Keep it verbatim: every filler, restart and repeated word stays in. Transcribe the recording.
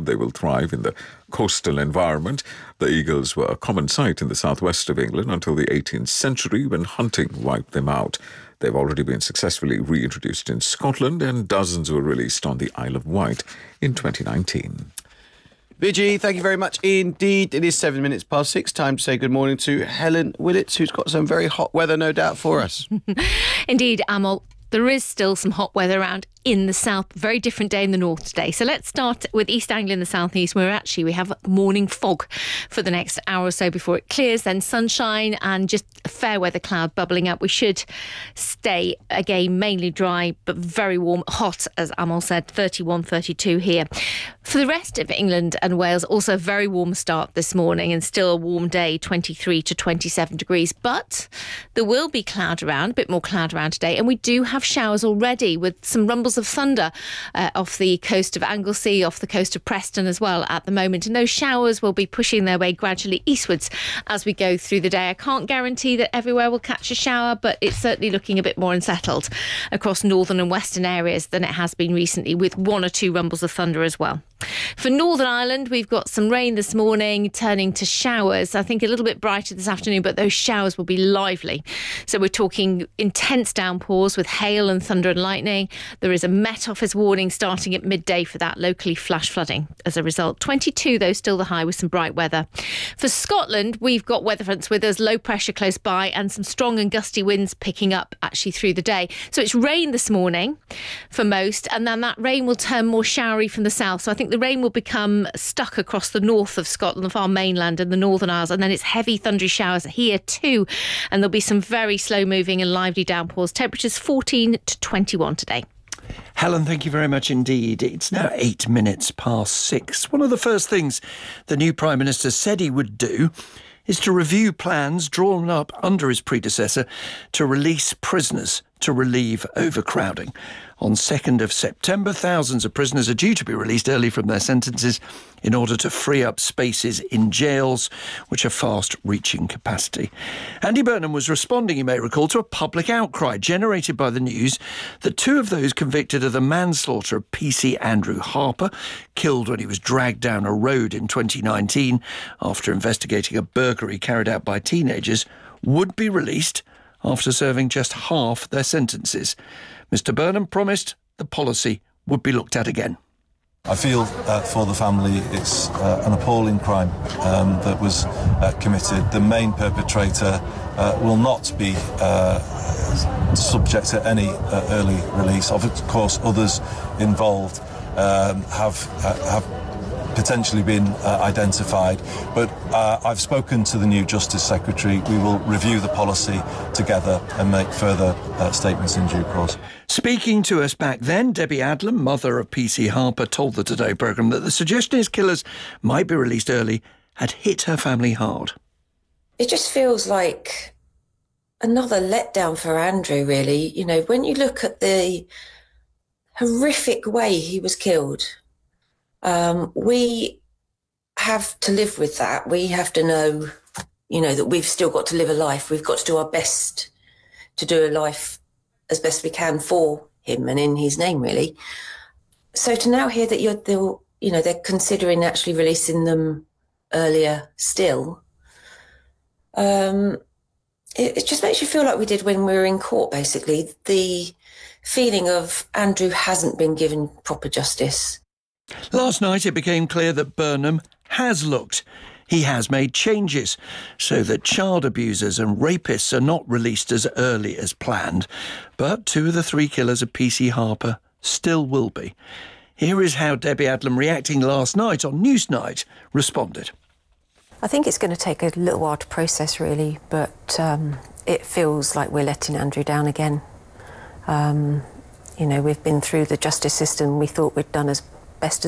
they will thrive in the coastal environment. The eagles were a common sight in the southwest of England until the eighteenth century, when hunting wiped them out. They've already been successfully reintroduced in Scotland, and dozens were released on the Isle of Wight in twenty nineteen. Vigi, thank you very much indeed. It is seven minutes past six. Time to say good morning to Helen Willits, who's got some very hot weather, no doubt, for us. Indeed, Amal. There is still some hot weather around in the south. Very different day in the north today. So let's start with East Anglia in the southeast, where actually we have morning fog for the next hour or so before it clears. Then sunshine and just a fair weather cloud bubbling up. We should stay, again, mainly dry, but very warm, hot, as Amal said, thirty-one, thirty-two here. For the rest of England and Wales, also a very warm start this morning and still a warm day, twenty-three to twenty-seven degrees. But there will be cloud around, a bit more cloud around today. And we do have showers already with some rumbles of thunder uh, off the coast of Anglesey, off the coast of Preston as well at the moment. And those showers will be pushing their way gradually eastwards as we go through the day. I can't guarantee that everywhere will catch a shower, but it's certainly looking a bit more unsettled across northern and western areas than it has been recently, with one or two rumbles of thunder as well. For Northern Ireland, we've got some rain this morning, turning to showers. I think a little bit brighter this afternoon, but those showers will be lively. So we're talking intense downpours with hail and thunder and lightning. There is a Met Office warning starting at midday for that, locally flash flooding as a result. twenty-two, though, still the high with some bright weather. For Scotland, we've got weather fronts with us, low pressure close by, and some strong and gusty winds picking up actually through the day. So it's rain this morning for most, and then that rain will turn more showery from the south. So I think the rain will become stuck across the north of Scotland, the far mainland and the Northern Isles, and then it's heavy thundery showers here too, and there'll be some very slow moving and lively downpours. Temperatures fourteen to twenty-one today. Helen, thank you very much indeed. It's now eight minutes past six. One of the first things the new Prime Minister said he would do is to review plans drawn up under his predecessor to release prisoners to relieve overcrowding. On second of September, thousands of prisoners are due to be released early from their sentences in order to free up spaces in jails, which are fast reaching capacity. Andy Burnham was responding, you may recall, to a public outcry generated by the news that two of those convicted of the manslaughter of P C Andrew Harper, killed when he was dragged down a road in twenty nineteen after investigating a burglary carried out by teenagers, would be released after serving just half their sentences. Mister Burnham promised the policy would be looked at again. I feel uh, for the family it's uh, an appalling crime um, that was uh, committed. The main perpetrator uh, will not be uh, subject to any uh, early release. Of course, others involved um, have uh, have potentially been uh, identified, but uh, I've spoken to the new Justice Secretary. We will review the policy together and make further uh, statements in due course. Speaking to us back then, Debbie Adlam, mother of P C Harper, told the Today programme that the suggestion his killers might be released early had hit her family hard. It just feels like another letdown for Andrew, really. You know, when you look at the horrific way he was killed, Um, we have to live with that. We have to know, you know, that we've still got to live a life. We've got to do our best to do a life as best we can for him and in his name, really. So to now hear that you're, they'll, you know, they're considering actually releasing them earlier still, um, it, it just makes you feel like we did when we were in court, basically. The feeling of Andrew hasn't been given proper justice. Last night it became clear that Burnham has looked. He has made changes so that child abusers and rapists are not released as early as planned. But two of the three killers of P C Harper still will be. Here is how Debbie Adlam, reacting last night on Newsnight, responded. I think it's going to take a little while to process, really, but um, it feels like we're letting Andrew down again. Um, you know, we've been through the justice system. We thought we'd done as best as